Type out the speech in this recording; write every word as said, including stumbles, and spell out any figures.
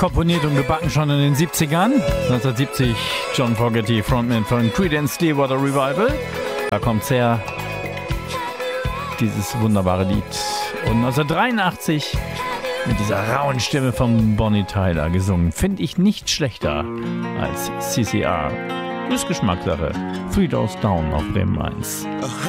Komponiert und gebacken schon in den siebzigern. neunzehnhundertsiebzig John Fogerty, Frontman von Creedence Clearwater Revival. Da kommt's her, dieses wunderbare Lied. Und neunzehnhundertdreiundachtzig mit dieser rauen Stimme von Bonnie Tyler gesungen. Finde ich nicht schlechter als C C R. Ist Geschmackssache. Three Doors Down auf Bremen eins.